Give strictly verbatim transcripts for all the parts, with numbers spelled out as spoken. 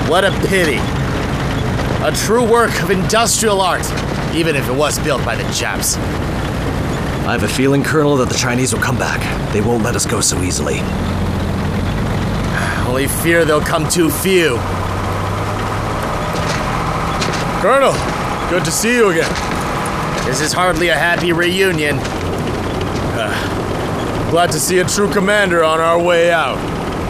What a pity. A true work of industrial art, even if it was built by the Japs. I have a feeling, Colonel, that the Chinese will come back. They won't let us go so easily. Only fear they'll come too few. Colonel, good to see you again. This is hardly a happy reunion. Uh, glad to see a true commander on our way out.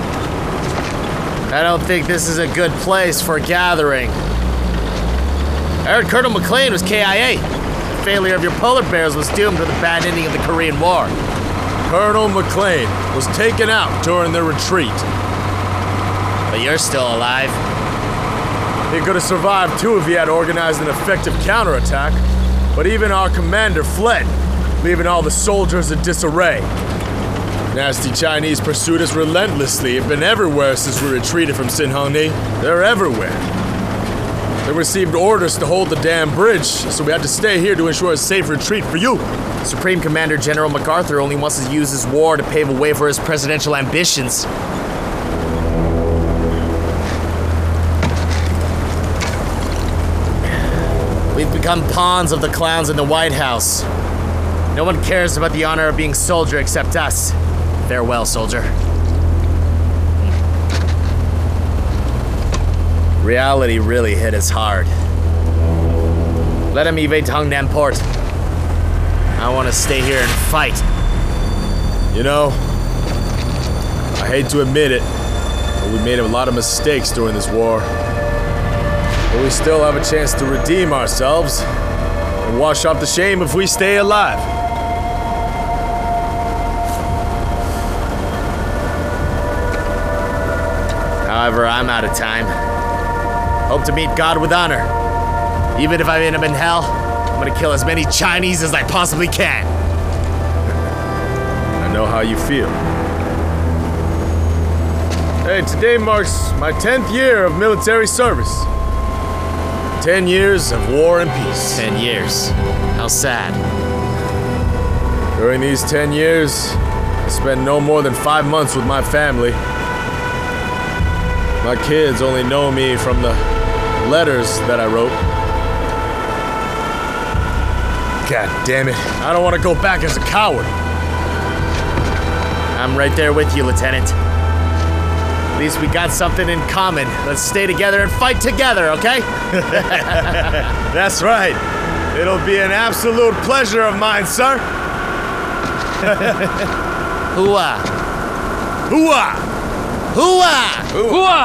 I don't think this is a good place for a gathering. I heard Colonel McLean was K I A. The failure of your polar bears was doomed to the bad ending of the Korean War. Colonel McLean was taken out during the retreat. But you're still alive. He could have survived too if he had organized an effective counterattack. But even our commander fled, leaving all the soldiers in disarray. Nasty Chinese pursued us relentlessly. Have been everywhere since we retreated from Sinhongni. They're everywhere. They received orders to hold the damn bridge, so we had to stay here to ensure a safe retreat for you. Supreme Commander General MacArthur only wants to use his war to pave a way for his presidential ambitions. We've become pawns of the clowns in the White House. No one cares about the honor of being soldier except us. Farewell, soldier. Reality really hit us hard. Let him evade Hungnam Port. I want to stay here and fight. You know, I hate to admit it, but we made a lot of mistakes during this war. But we still have a chance to redeem ourselves and wash off the shame if we stay alive. However, I'm out of time. Hope to meet God with honor. Even if I end up in hell, I'm gonna kill as many Chinese as I possibly can. I know how you feel. Hey, today marks my tenth year of military service. Ten years of war and peace. Ten years. How sad. During these ten years, I spent no more than five months with my family. My kids only know me from the letters that I wrote. God damn it. I don't want to go back as a coward. I'm right there with you, Lieutenant. At least we got something in common. Let's stay together and fight together, okay? That's right. It'll be an absolute pleasure of mine, sir. Hooah. Hooah! Hooah! Hooah!